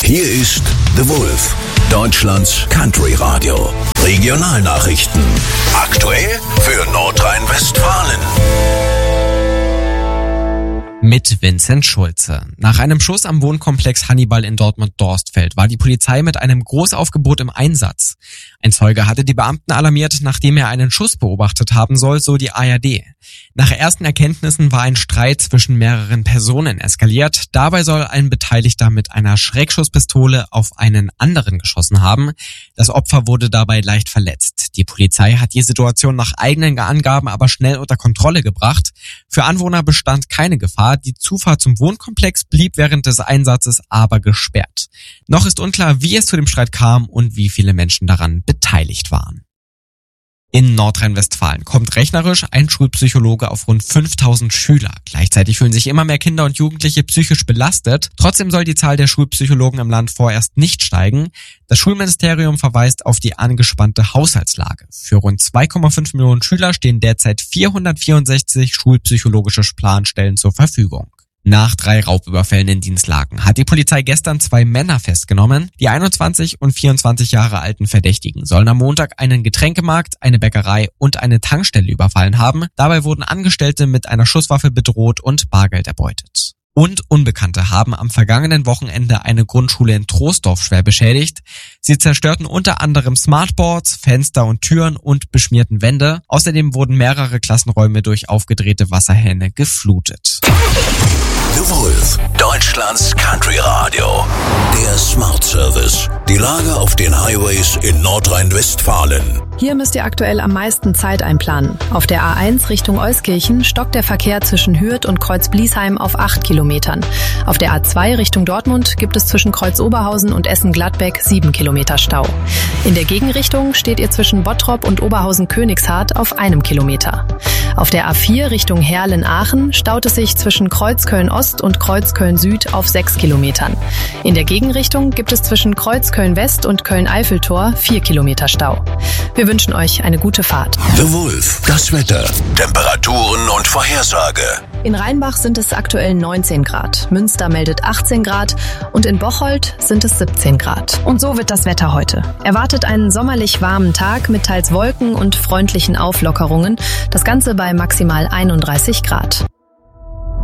Hier ist The Wolf, Deutschlands Country Radio. Regionalnachrichten. Aktuell für Nordrhein-Westfalen. Mit Vincent Schulze. Nach einem Schuss am Wohnkomplex Hannibal in Dortmund-Dorstfeld war die Polizei mit einem Großaufgebot im Einsatz. Ein Zeuge hatte die Beamten alarmiert, nachdem er einen Schuss beobachtet haben soll, so die ARD. Nach ersten Erkenntnissen war ein Streit zwischen mehreren Personen eskaliert. Dabei soll ein Beteiligter mit einer Schreckschusspistole auf einen anderen geschossen haben. Das Opfer wurde dabei leicht verletzt. Die Polizei hat die Situation nach eigenen Angaben aber schnell unter Kontrolle gebracht. Für Anwohner bestand keine Gefahr. Die Zufahrt zum Wohnkomplex blieb während des Einsatzes aber gesperrt. Noch ist unklar, wie es zu dem Streit kam und wie viele Menschen daran beteiligt waren. In Nordrhein-Westfalen kommt rechnerisch ein Schulpsychologe auf rund 5000 Schüler. Gleichzeitig fühlen sich immer mehr Kinder und Jugendliche psychisch belastet. Trotzdem soll die Zahl der Schulpsychologen im Land vorerst nicht steigen. Das Schulministerium verweist auf die angespannte Haushaltslage. Für rund 2,5 Millionen Schüler stehen derzeit 464 schulpsychologische Planstellen zur Verfügung. Nach 3 Raubüberfällen in Dienstlagen hat die Polizei gestern 2 Männer festgenommen. Die 21 und 24 Jahre alten Verdächtigen sollen am Montag einen Getränkemarkt, eine Bäckerei und eine Tankstelle überfallen haben. Dabei wurden Angestellte mit einer Schusswaffe bedroht und Bargeld erbeutet. Und Unbekannte haben am vergangenen Wochenende eine Grundschule in Troisdorf schwer beschädigt. Sie zerstörten unter anderem Smartboards, Fenster und Türen und beschmierten Wände. Außerdem wurden mehrere Klassenräume durch aufgedrehte Wasserhähne geflutet. The Wolf, Deutschlands Country Radio. Der Smart Service. Die Lage auf den Highways in Nordrhein-Westfalen. Hier müsst ihr aktuell am meisten Zeit einplanen. Auf der A1 Richtung Euskirchen stockt der Verkehr zwischen Hürth und Kreuz-Bliesheim auf 8 Kilometern. Auf der A2 Richtung Dortmund gibt es zwischen Kreuz-Oberhausen und Essen-Gladbeck 7 Kilometer Stau. In der Gegenrichtung steht ihr zwischen Bottrop und Oberhausen-Königshardt auf 1 Kilometer. Auf der A4 Richtung Herrlen-Aachen staut es sich zwischen Kreuz-Köln-Ost und Kreuz-Köln-Süd auf 6 Kilometern. In der Gegenrichtung gibt es zwischen Kreuz-Köln-West und Köln-Eiffeltor 4 Kilometer Stau. Wir wünschen euch eine gute Fahrt. The Wolf, das Wetter, Temperaturen und Vorhersage. In Rheinbach sind es aktuell 19 Grad, Münster meldet 18 Grad und in Bocholt sind es 17 Grad. Und so wird das Wetter heute. Erwartet einen sommerlich warmen Tag mit teils Wolken und freundlichen Auflockerungen. Das Ganze bei maximal 31 Grad.